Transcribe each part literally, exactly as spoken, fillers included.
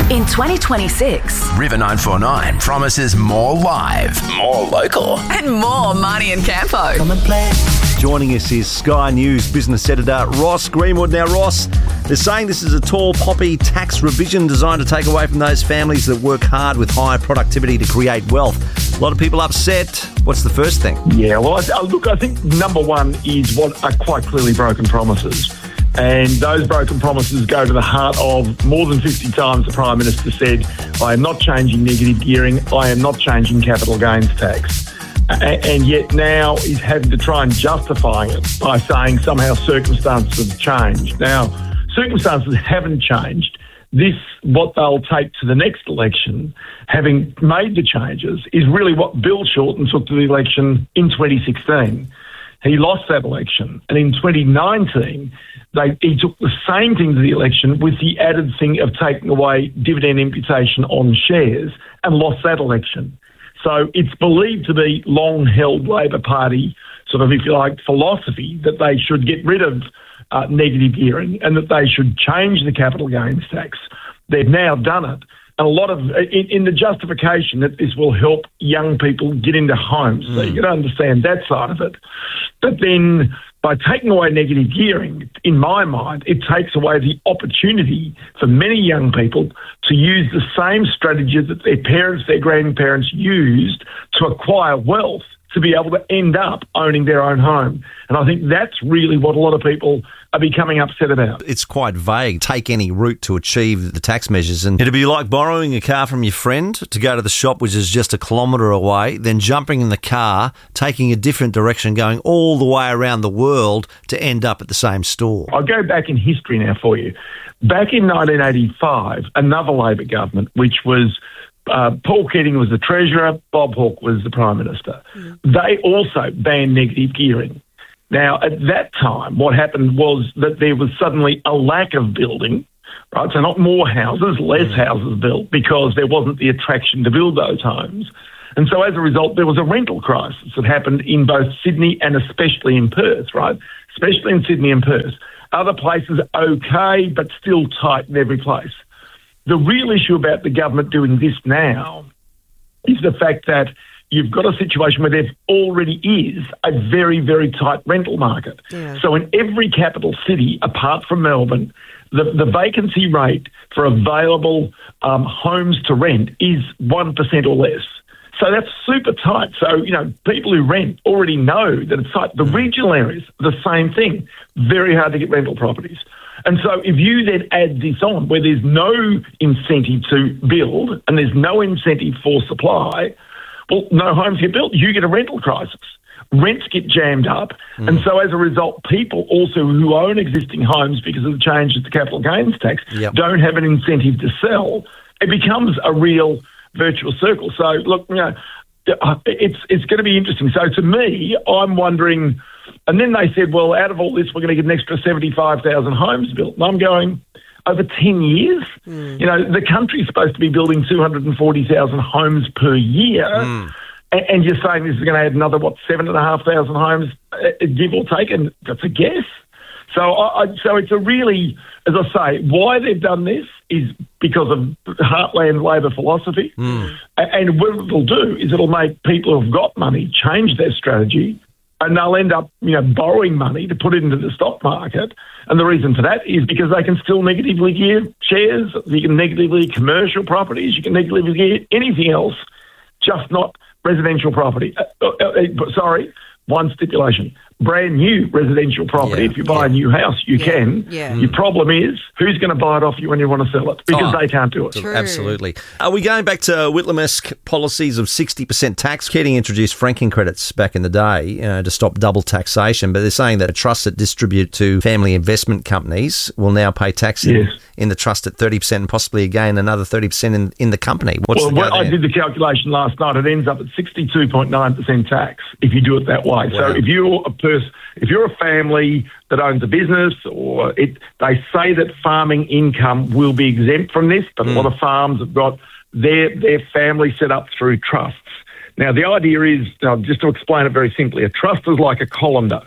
In twenty twenty-six, River nine four nine promises more live, more local, and more Marnie and Campo. Come and play. Joining us is Sky News business editor Ross Greenwood. Now, Ross, they're saying this is a tall poppy tax revision designed to take away from those families that work hard with higher productivity to create wealth. A lot of people upset. What's the first thing? Yeah, well, I, look, I think number one is what are quite clearly broken promises. And those broken promises go to the heart of more than fifty times the Prime Minister said, I am not changing negative gearing, I am not changing capital gains tax. And yet now he's having to try and justify it by saying somehow circumstances have changed. Now, circumstances haven't changed. This, what they'll take to the next election, having made the changes, is really what Bill Shorten took to the election in twenty sixteen. He lost that election. And in twenty nineteen, they, he took the same thing to the election with the added thing of taking away dividend imputation on shares and lost that election. So it's believed to be long-held Labor Party sort of, if you like, philosophy that they should get rid of uh, negative gearing and that they should change the capital gains tax. They've now done it. And a lot of, in, in the justification that this will help young people get into homes. Mm. So you got to understand that side of it. But then by taking away negative gearing, in my mind, it takes away the opportunity for many young people to use the same strategy that their parents, their grandparents used to acquire wealth, to be able to end up owning their own home. And I think that's really what a lot of people are becoming upset about. It's quite vague. Take any route to achieve the tax measures. And it'd be like borrowing a car from your friend to go to the shop, which is just a kilometre away, then jumping in the car, taking a different direction, going all the way around the world to end up at the same store. I'll go back in history now for you. Back in nineteen eighty-five, another Labor government, which was Uh, Paul Keating was the Treasurer, Bob Hawke was the Prime Minister. Mm. They also banned negative gearing. Now, at that time, what happened was that there was suddenly a lack of building, right? So not more houses, less mm. houses built because there wasn't the attraction to build those homes. And so as a result, there was a rental crisis that happened in both Sydney and especially in Perth, right? Especially in Sydney and Perth. Other places, okay, but still tight in every place. The real issue about the government doing this now is the fact that you've got a situation where there already is a very, very tight rental market. Yeah. So in every capital city, apart from Melbourne, the, the vacancy rate for available um, homes to rent is one percent or less. So that's super tight. So, you know, people who rent already know that it's tight. The regional areas, the same thing. Very hard to get rental properties. And so if you then add this on where there's no incentive to build and there's no incentive for supply, well, no homes get built. You get a rental crisis. Rents get jammed up. Mm. And so as a result, people also who own existing homes because of the changes to capital gains tax yep. don't have an incentive to sell. It becomes a real virtuous circle. So, look, you know, it's it's going to be interesting. So to me, I'm wondering... And then they said, well, out of all this, we're going to get an extra seventy-five thousand homes built. And I'm going, over ten years? Mm. You know, the country's supposed to be building two hundred forty thousand homes per year. Mm. And, and you're saying this is going to add another, what, seven thousand five hundred homes, uh, give or take? And that's a guess. So, I, I, so it's a really, as I say, why they've done this is because of heartland Labor philosophy. Mm. And what it'll do is it'll make people who've got money change their strategy. And they'll end up, you know, borrowing money to put it into the stock market. And the reason for that is because they can still negatively gear shares, you can negatively commercial properties, you can negatively gear anything else, just not residential property. Uh, uh, uh, sorry, one stipulation. Brand new residential property. Yeah, if you buy yeah. a new house, you yeah, can. Yeah. Your problem is, who's going to buy it off you when you want to sell it? Because oh, they can't do it. True. Absolutely. Are we going back to Whitlam-esque policies of sixty percent tax? Keating introduced franking credits back in the day you know, to stop double taxation, but they're saying that trusts that distribute to family investment companies will now pay tax in, yes. in the trust at thirty percent and possibly again another thirty percent in, in the company. What's well, the well I did the calculation last night. It ends up at sixty-two point nine percent tax if you do it that way. Wow. So if you're a person, if you're a family that owns a business, or it, they say that farming income will be exempt from this, but mm. a lot of farms have got their their family set up through trusts. Now, the idea is, uh, just to explain it very simply, a trust is like a colander.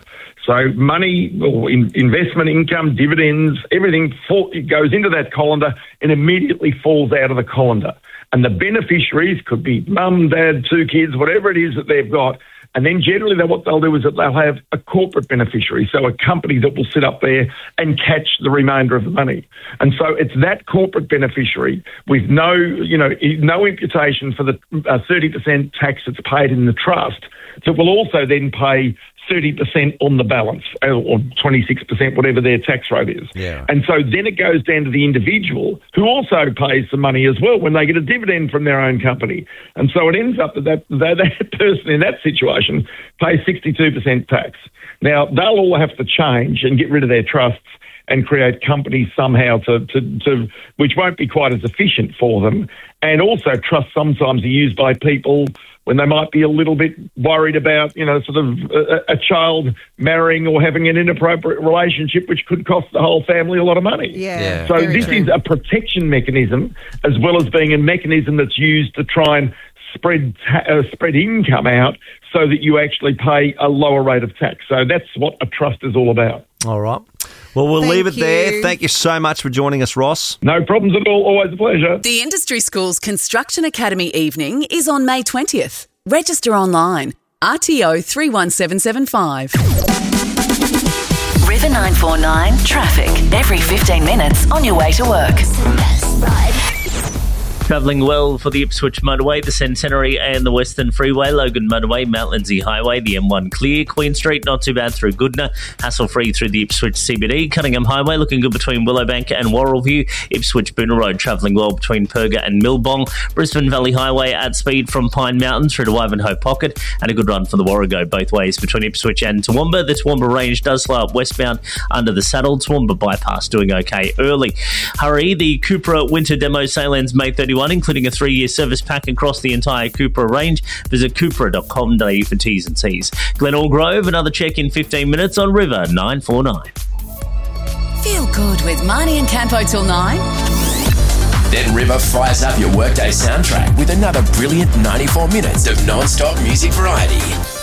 So money or in, investment income, dividends, everything fall, it goes into that colander and immediately falls out of the colander. And the beneficiaries could be mum, dad, two kids, whatever it is that they've got. And then generally they, what they'll do is that they'll have a corporate beneficiary, so a company that will sit up there and catch the remainder of the money. And so it's that corporate beneficiary with no, you know, no imputation for the uh, thirty percent tax that's paid in the trust that will also then pay thirty percent on the balance, or twenty-six percent, whatever their tax rate is. Yeah. And so then it goes down to the individual, who also pays some money as well when they get a dividend from their own company. And so it ends up that that, that, that person in that situation pays sixty-two percent tax. Now, they'll all have to change and get rid of their trusts and create companies somehow to, to, to which won't be quite as efficient for them. And also trusts sometimes are used by people when they might be a little bit worried about, you know, sort of a, a child marrying or having an inappropriate relationship, which could cost the whole family a lot of money. Yeah. Yeah. So very this true. is a protection mechanism as well as being a mechanism that's used to try and spread ta- uh, spread income out so that you actually pay a lower rate of tax. So that's what a trust is all about. All right. Well, we'll Thank leave it there. you. Thank you so much for joining us, Ross. No problems at all. Always a pleasure. The Industry Schools Construction Academy evening is on May twentieth. Register online. R T O three one seven seven five. River nine four nine traffic every fifteen minutes on your way to work. Travelling well for the Ipswich Motorway, the Centenary and the Western Freeway, Logan Motorway, Mount Lindesay Highway, the M one clear, Queen Street not too bad through Goodna, hassle-free through the Ipswich C B D, Cunningham Highway looking good between Willowbank and Warrellview, Ipswich Boonah Road travelling well between Perga and Millbong, Brisbane Valley Highway at speed from Pine Mountain through to Ivanhoe Pocket, and a good run for the Warrego both ways between Ipswich and Toowoomba. The Toowoomba range does slow up westbound under the saddle. Toowoomba bypass doing okay early. Hurry, the Cupra winter demo sale ends May thirty-first, including a three-year service pack across the entire Cupra range. Visit cupra dot com dot a u for T's and C's. Glenelg Grove, another check in fifteen minutes on River nine four nine. Feel good with Marnie and Campo till nine. Then River fires up your workday soundtrack with another brilliant ninety-four minutes of non-stop music variety.